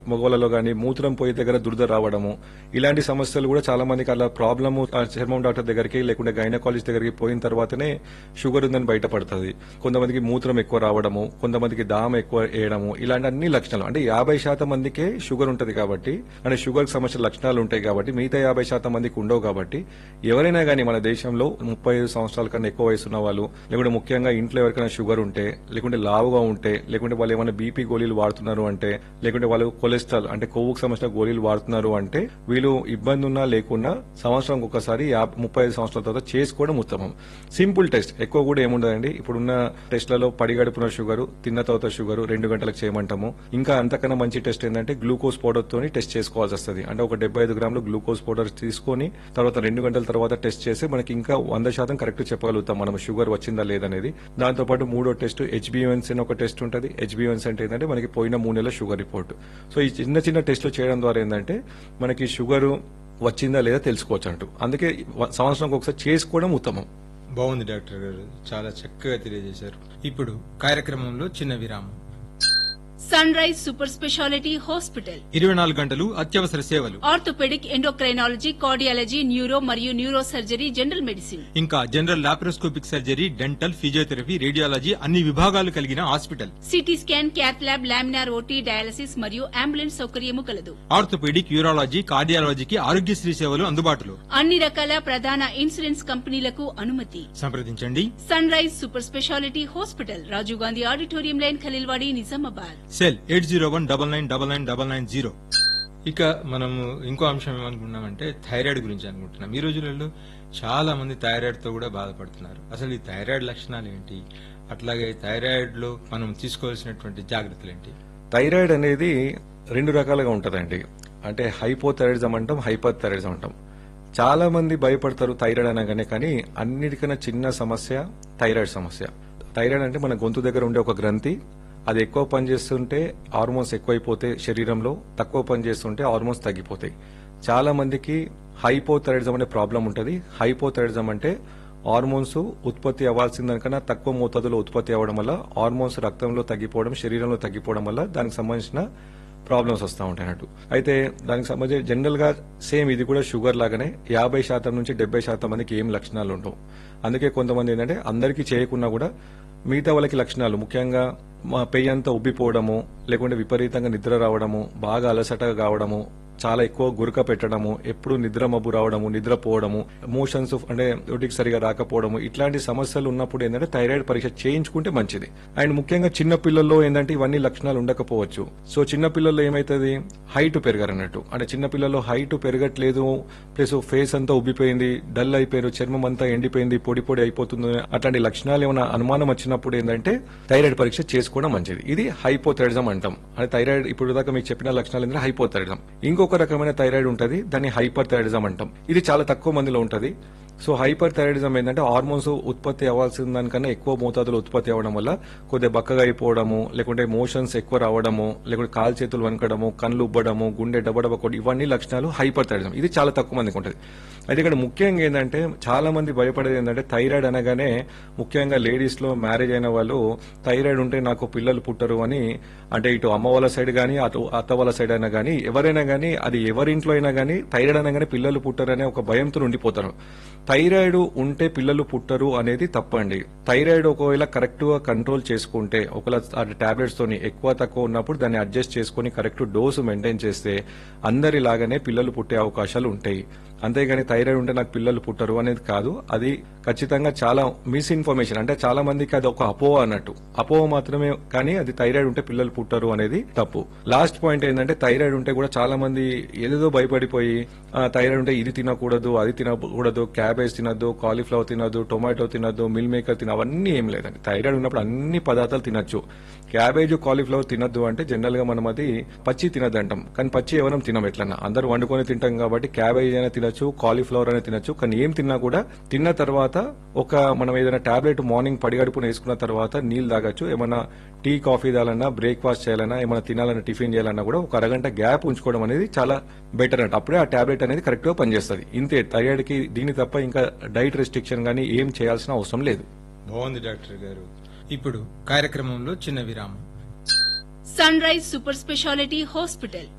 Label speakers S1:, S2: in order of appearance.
S1: మగవాళ్ళలో గానీ మూత్రం పోయే దగ్గర దురద రావడము, ఇలాంటి సమస్యలు కూడా చాలా మందికి అలా ప్రాబ్లము చర్మం డాక్టర్ దగ్గరికి లేకుంటే గైనకాలజిస్ట్ దగ్గరికి పోయిన తర్వాతనే షుగర్ ఉందని బయటపడుతుంది. కొంతమందికి మూత్రం ఎక్కువ రావడము, కొంతమందికి దాహం ఎక్కువ వేయడము, ఇలాంటి అన్ని లక్షణాలు అంటే 50% మందికే షుగర్ ఉంటది కాబట్టి, అంటే షుగర్ కి సంబంధించిన లక్షణాలు ఉంటాయి కాబట్టి మిగతా 50% మందికి ఉండవు. కాబట్టి ఎవరైనా గానీ మన దేశంలో 35 సంవత్సరాల కన్నా ఎక్కువ వయసు ఉన్న వాళ్ళు, లేకుంటే ముఖ్యంగా ఇంట్లో ఎవరికైనా షుగర్ ఉంటే, లేకుంటే లావుగా ఉంటే, లేకుంటే వాళ్ళు ఏమైనా బీపీ గోళీలు వాడుతున్నారు అంటే, లేకుంటే వాళ్ళు కొలెస్ట్రాల్ అంటే కొవ్వుకు సంబంధించిన గోళీలు వాడుతున్నారు అంటే వీళ్ళు ఇబ్బంది ఉన్నా లేకున్నా సంవత్సరానికి ఒకసారి 35 సంవత్సరాల తర్వాత చేసుకోవడం ఉత్తమం. సింపుల్ టెస్ట్, ఎక్కువ కూడా ఏముండదండి. ఇప్పుడున్న టెస్ట్లలో పడిగడుపున షుగర్, తిన్న తర్వాత షుగర్ 2 గంటలకు చేయమంటాము. ఇంకా అంతకన్నా మంచి టెస్ట్ ఏంటంటే గ్లూకోజ్ పౌడర్ తోని టెస్ట్ చేసుకోవాల్సి వస్తుంది. అంటే ఒక 75 గ్రాములు గ్లూకోజ్ పౌడర్ తీసుకొని తర్వాత 2 గంటల తర్వాత టెస్ట్ చేసి మనకి ఇంకా 100% కరెక్ట్ చెప్పగలుగుతాం మనం షుగర్ వచ్చిందా లేదనేది. దాంతో పాటు మూడో టెస్ట్ హెచ్బిఎన్సీ అని ఒక టెస్ట్ ఉంటుంది. హెచ్బిఎన్సీ అంటే ఏంటంటే మనకి పోయిన 3 నెలల షుగర్ రిపోర్ట్. సో ఈ చిన్న చిన్న టెస్టులు చేయడం ద్వారా ఏంటంటే మనకి షుగర్ వచ్చిందా లేదా తెలుసుకోవచ్చు అంటూ. అందుకే సంవత్సరానికి ఒకసారి చేసుకోవడం ఉత్తమం.
S2: బాగుంది డాక్టర్ గారు, చాలా చక్కగా తెలియజేశారు. ఇప్పుడు కార్యక్రమంలో చిన్న విరామం.
S3: Sun rise super speciality hospital
S2: 24 గంటలు అత్యవసర సేవలు,
S3: ఆర్థోపెడిక్, ఎండోక్రైనాలజీ, కార్డియాలజీ, న్యూరో మరియు న్యూరో సర్జరీ, జనరల్ మెడిసిన్,
S2: ఇంకా general laparoscopic surgery, dental, physiotherapy, radiology అన్ని విభాగాలు కలిగిన hospital.
S3: CT scan, cath lab, laminar OT, dialysis మరియు అంబులెన్స్ సౌకర్యము కలదు.
S2: ఆర్థోపెడిక్, యూరాలజీ, కార్డియాలజీకి ఆరోగ్యశ్రీ సేవలు అందుబాటులో.
S3: అన్ని రకాల ప్రధాన ఇన్సూరెన్స్ కంపెనీలకు అనుమతి.
S2: సంప్రదించండి.
S3: Sun rise super speciality hospital, Rajiv Gandhi auditorium line, Khaleelwadi, Nizamabad.
S2: Cell 8019999990. ఇక మనము ఇంకో అంశం ఏమనుకున్నామంటే థైరాయిడ్ గురించి అనుకుంటున్నాం. ఈ రోజులలో చాలా మంది థైరాయిడ్ తో కూడా బాధపడుతున్నారు. అసలు ఈ థైరాయిడ్ లక్షణాలు ఏంటి, అట్లాగే థైరాయిడ్ లో మనం తీసుకోవాల్సినటువంటి జాగ్రత్తలు ఏంటి?
S1: థైరాయిడ్ అనేది 2 రకాలుగా ఉంటదండి. అంటే హైపోథైరాయిడిజం అంటాం, హైపర్ థైరాయిడిజం అంటాం. చాలా మంది భయపడతారు థైరాయిడ్ అనగానే, కానీ అన్నిటికన్నా చిన్న సమస్య థైరాయిడ్ సమస్య. థైరాయిడ్ అంటే మన గొంతు దగ్గర ఉండే ఒక గ్రంథి. అది ఎక్కువ పనిచేస్తుంటే హార్మోన్స్ ఎక్కువైపోతే శరీరంలో, తక్కువ పనిచేస్తుంటే హార్మోన్స్ తగ్గిపోతాయి. చాలా మందికి హైపోథైరాయిడిజం అనే ప్రాబ్లం ఉంటుంది. హైపోథైరాయిడిజం అంటే హార్మోన్స్ ఉత్పత్తి అవ్వాల్సిన దానికన్నా తక్కువ మోతాదులో ఉత్పత్తి అవ్వడం వల్ల హార్మోన్స్ రక్తంలో తగ్గిపోవడం, శరీరంలో తగ్గిపోవడం వల్ల దానికి సంబంధించిన ప్రాబ్లమ్స్ వస్తూ ఉంటాయి అన్నట్టు. అయితే దానికి సంబంధించి జనరల్ గా సేమ్ ఇది కూడా షుగర్ లాగానే 50% నుంచి 70% మందికి ఏం లక్షణాలు ఉండవు. అందుకే కొంతమంది ఏంటంటే అందరికీ చేయకున్నా కూడా మిగతా వాళ్ళకి లక్షణాలు, ముఖ్యంగా పెయ్యంతా ఉబ్బిపోవడము, లేకుంటే విపరీతంగా నిద్ర రావడము, బాగా అలసటగా కావడము, చాలా ఎక్కువ గురక పెట్టడము, ఎప్పుడు నిద్ర మబ్బు రావడము, నిద్రపోవడము, మోషన్స్ అంటే ఒటికి సరిగా రాకపోవడము, ఇట్లాంటి సమస్యలు ఉన్నప్పుడు ఏంటంటే థైరాయిడ్ పరీక్ష చేయించుకుంటే మంచిది. అండ్ ముఖ్యంగా చిన్న పిల్లల్లో ఏంటంటే ఇవన్నీ లక్షణాలు ఉండకపోవచ్చు. సో చిన్న పిల్లల్లో ఏమైతుంది, హైట్ పెరగరన్నట్టు. అంటే చిన్న పిల్లల్లో హైట్ పెరగట్లేదు, ప్లస్ ఫేస్ అంతా ఉబ్బిపోయింది, డల్ అయిపోయారు, చర్మం అంతా ఎండిపోయింది, పొడి పొడి అయిపోతుంది, అట్లాంటి లక్షణాలు ఏమైనా అనుమానం వచ్చినప్పుడు ఏంటంటే థైరాయిడ్ పరీక్ష చేసుకోవడం మంచిది. ఇది హైపోథైరాయిడిజం అంటాం. అంటే థైరాయిడ్ ఇప్పుడు దాకా మీకు చెప్పిన లక్షణాలు ఏంటంటే హైపోథైరాయిడిజం. ఇంకొక రకమైన థైరాయిడ్ ఉంటుంది, దాన్ని హైపర్ థైరాయిడిజం అంటాం. ఇది చాలా తక్కువ మందిలో ఉంటుంది. సో హైపర్ థైరాయిడిజం ఏంటంటే హార్మోన్స్ ఉత్పత్తి అవ్వాల్సిన దానికన్నా ఎక్కువ మోతాదులో ఉత్పత్తి అవ్వడం వల్ల కొద్దిగా బక్కగా అయిపోవడము, లేకుంటే మోషన్స్ ఎక్కువ రావడము, లేకుంటే కాలు చేతులు వనకడము, కళ్ళు ఉబ్బడము, గుండె డబడబ కొట్టి, ఇవన్నీ లక్షణాలు హైపర్ థైరాయిడిజం. ఇది చాలా తక్కువ మందికి ఉంటుంది. అయితే ఇక్కడ ముఖ్యంగా ఏంటంటే చాలా మంది భయపడేది ఏంటంటే థైరాయిడ్ అనగానే, ముఖ్యంగా లేడీస్ లో మ్యారేజ్ అయిన వాళ్ళు థైరాయిడ్ ఉంటే నాకు పిల్లలు పుట్టరు అని, అంటే ఇటు అమ్మ వాళ్ళ సైడ్ గానీ అటు అత్త వాళ్ళ సైడ్ అయినా గానీ ఎవరైనా గానీ, అది ఎవరింట్లో అయినా గానీ థైరాయిడ్ అనగానే పిల్లలు పుట్టరు అనే ఒక భయంతో ఉండిపోతారు. థైరాయిడ్ ఉంటే పిల్లలు పుట్టరు అనేది తప్పండి. థైరాయిడ్ ఒకవేళ కరెక్ట్ గా కంట్రోల్ చేసుకుంటే, ఒకవేళ టాబ్లెట్స్ తోని ఎక్కువ తక్కువ ఉన్నప్పుడు దాన్ని అడ్జస్ట్ చేసుకుని కరెక్ట్ డోసు మెయింటైన్ చేస్తే అందరిలాగానే పిల్లలు పుట్టే అవకాశాలు ఉంటాయి. అంతేగాని థైరాయిడ్ ఉంటే నాకు పిల్లలు పుట్టరు అనేది కాదు. అది ఖచ్చితంగా చాలా మిస్ఇన్ఫర్మేషన్. అంటే చాలా మందికి అది ఒక అపోహ అన్నట్టు, అపోహ మాత్రమే, కానీ అది థైరాయిడ్ ఉంటే పిల్లలు పుట్టరు అనేది తప్పు. లాస్ట్ పాయింట్ ఏంటంటే థైరాయిడ్ ఉంటే కూడా చాలా మంది ఏదేదో భయపడిపోయి థైరాయిడ్ ఉంటే ఇది తినకూడదు, అది తినకూడదు, క్యాబేజ్ తినద్దు, కాలీఫ్లవర్ తినద్దు, టొమాటో తినద్దు, మిల్ మేకర్ అవన్నీ ఏం లేదండి. థైరాయిడ్ ఉన్నప్పుడు అన్ని పదార్థాలు తినొచ్చు. క్యాబేజ్, కాలీఫ్లవర్ తినద్దు అంటే జనరల్ గా మనం అది పచ్చి తినద్దు అంటాం, కానీ పచ్చి ఎవరం తినం. ఎట్లన్నా అందరూ వండుకొని తింటాం కాబట్టి క్యాబేజ్ అయినా తినొచ్చు, కాలీఫ్లవర్ అయినా తినొచ్చు. కానీ ఏం తిన్నా కూడా తిన్న తర్వాత మనం ఏదైనా టాబ్లెట్ మార్నింగ్ పడిగడుపున వేసుకున్న తర్వాత నీళ్లు తాగొచ్చు. ఏమన్నా టీ కాఫీ తాగాలన్నా, బ్రేక్ఫాస్ట్ చేయాలన్నా, ఏమైనా తినాలన్నా, టిఫిన్ చేయాలన్నా కూడా ఒక అరగంట గ్యాప్ ఉంచుకోవడం అనేది చాలా బెటర్ అంటే అప్పుడే ఆ టాబ్లెట్ అనేది కరెక్ట్ గా పనిచేస్తుంది. ఇంతే, థైరాయిడ్ కి దీని తప్ప ఇంకా డైట్ రెస్ట్రిక్షన్ గానీ ఏం చేయాల్సిన అవసరం లేదు.
S2: బాగుంది డాక్టర్ గారు. ఇప్పుడు కార్యక్రమంలో చిన్న విరామం.
S3: Sun rise super speciality hospital